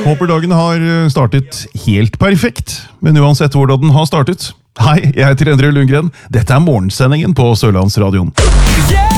Håper dagen har startet helt perfekt, men uansett hvordan den har startet. Hei, jeg heter Endre Lundgren. Dette er morgensendingen på Sørlandsradioen.